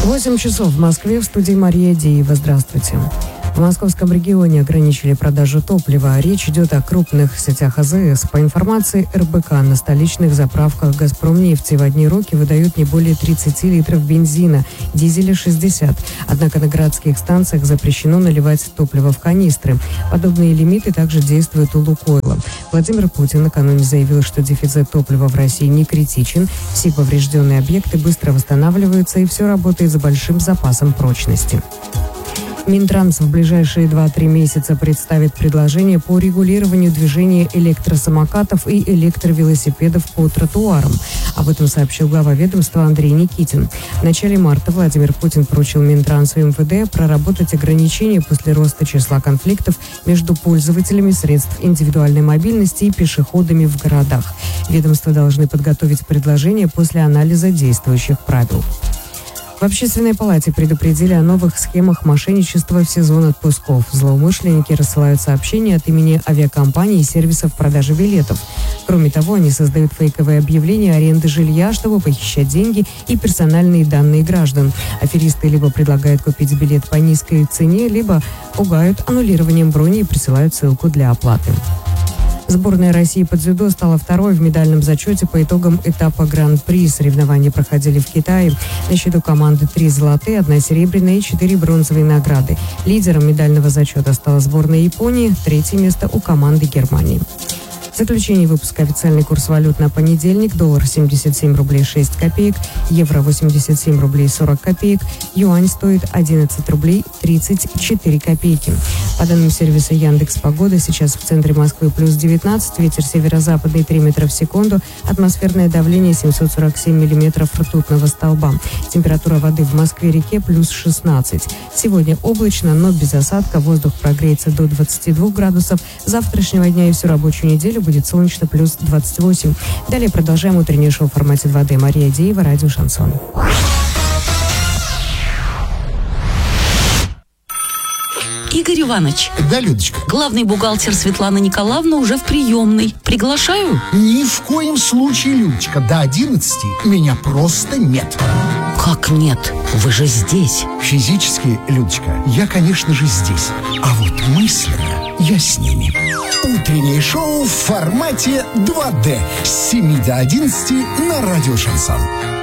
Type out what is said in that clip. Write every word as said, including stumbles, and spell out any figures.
восемь часов в Москве, в студии Мария Деева. Здравствуйте. В московском регионе ограничили продажу топлива. Речь идет о крупных сетях А З С. По информации Эр Бэ Ка, на столичных заправках «Газпромнефти» в одни руки выдают не более тридцать литров бензина, дизеля шестьдесят. Однако на городских станциях запрещено наливать топливо в канистры. Подобные лимиты также действуют у «Лукойла». Владимир Путин накануне заявил, что дефицит топлива в России не критичен, все поврежденные объекты быстро восстанавливаются и все работает с большим запасом прочности. Минтранс в ближайшие два-три месяца представит предложение по регулированию движения электросамокатов и электровелосипедов по тротуарам. Об этом сообщил глава ведомства Андрей Никитин. В начале марта Владимир Путин поручил Минтрансу и Эм Вэ Дэ проработать ограничения после роста числа конфликтов между пользователями средств индивидуальной мобильности и пешеходами в городах. Ведомства должны подготовить предложение после анализа действующих правил. В Общественной палате предупредили о новых схемах мошенничества в сезон отпусков. Злоумышленники рассылают сообщения от имени авиакомпаний и сервисов продажи билетов. Кроме того, они создают фейковые объявления аренды жилья, чтобы похищать деньги и персональные данные граждан. Аферисты либо предлагают купить билет по низкой цене, либо пугают аннулированием брони и присылают ссылку для оплаты. Сборная России по дзюдо стала второй в медальном зачете по итогам этапа Гран-при. Соревнования проходили в Китае. На счету команды три золотые, одна серебряная и четыре бронзовые награды. Лидером медального зачета стала сборная Японии, третье место у команды Германии. В заключение выпуска официальный курс валют на понедельник. Доллар семьдесят семь рублей шесть копеек, евро восемьдесят семь рублей сорок копеек, юань стоит одиннадцать рублей тридцать четыре копейки. По данным сервиса Яндекс.Погода, сейчас в центре Москвы плюс девятнадцать, ветер северо-западный три метра в секунду, атмосферное давление семьсот сорок семь миллиметров ртутного столба. Температура воды в Москве-реке плюс шестнадцать. Сегодня облачно, но без осадка, воздух прогреется до двадцати двух градусов. С завтрашнего дня и всю рабочую неделю будет солнечно, плюс двадцать восемь. Далее продолжаем утреннее шоу в формате два Дэ. Мария Деева, радио «Шансон». Игорь Иванович. Да, Людочка. Главный бухгалтер Светлана Николаевна уже в приемной. Приглашаю? Ни в коем случае, Людочка. До одиннадцати меня просто нет. Как нет? Вы же здесь. Физически, Людочка, я, конечно же, здесь. А вот мысленно я с ними. Утреннее шоу в формате два Дэ. С семи до одиннадцати на радио «Шансон».